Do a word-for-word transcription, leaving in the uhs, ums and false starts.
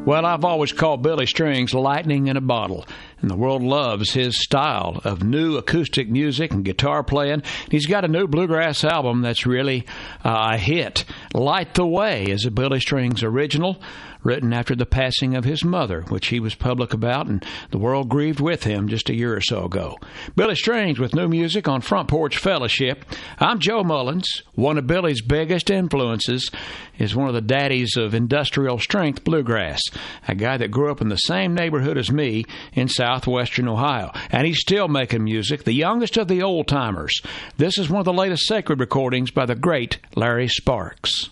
Well, I've always called Billy Strings lightning in a bottle, and the world loves his style of new acoustic music and guitar playing. He's got a new bluegrass album that's really uh, a hit. Light the Way is a Billy Strings original, written after the passing of his mother, which he was public about, and the world grieved with him just a year or so ago. Billy Strings with new music on Front Porch Fellowship. I'm Joe Mullins. One of Billy's biggest influences is one of the daddies of industrial strength bluegrass, a guy that grew up in the same neighborhood as me in southwestern Ohio. And he's still making music, the youngest of the old-timers. This is one of the latest sacred recordings by the great Larry Sparks.